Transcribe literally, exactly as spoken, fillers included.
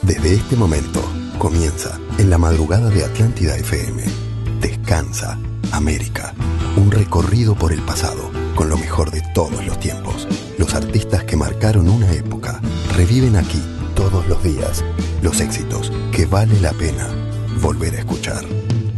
Desde este momento comienza en la madrugada de Atlántida F M. Descansa América. Un recorrido por el pasado con lo mejor de todos los tiempos. Los artistas que marcaron una época reviven aquí todos los días los éxitos que vale la pena volver a escuchar.